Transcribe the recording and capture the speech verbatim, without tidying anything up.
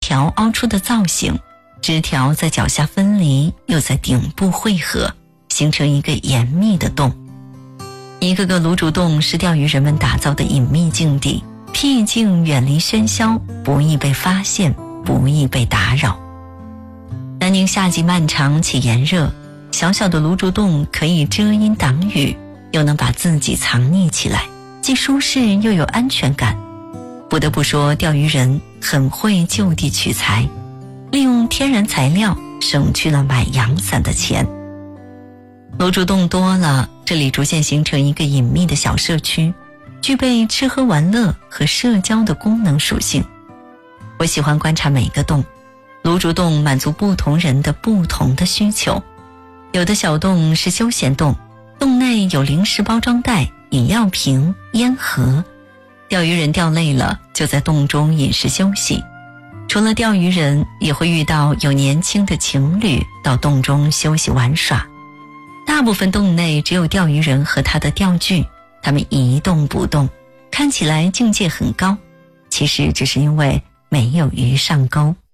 条凹出的造型，枝条在脚下分离，又在顶部汇合，形成一个严密的洞。一个个卤煮洞是钓鱼人们打造的隐秘境地，僻静远离喧嚣，不易被发现，不易被打扰。南宁夏季漫长且炎热，小小的卤煮洞可以遮阴挡雨，又能把自己藏匿起来，既舒适又有安全感。不得不说，钓鱼人很会就地取材，利用天然材料，省去了买阳伞的钱。卤煮洞多了，这里逐渐形成一个隐秘的小社区，具备吃喝玩乐和社交的功能属性。我喜欢观察每个洞，卤煮洞满足不同人的不同的需求。有的小洞是休闲洞，洞内有零食包装袋、饮料瓶、烟盒，钓鱼人钓累了就在洞中饮食休息。除了钓鱼人，也会遇到有年轻的情侣到洞中休息玩耍。大部分洞内只有钓鱼人和他的钓具，他们一动不动，看起来境界很高，其实只是因为没有鱼上钩。